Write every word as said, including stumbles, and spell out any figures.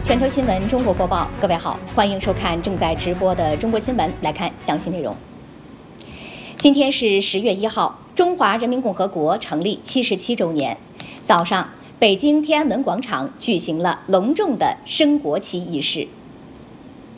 全球新闻中国播报，各位好，欢迎收看正在直播的中国新闻。来看详细内容。今天是十月一号，中华人民共和国成立七十七周年。早上，北京天安门广场举行了隆重的升国旗仪式。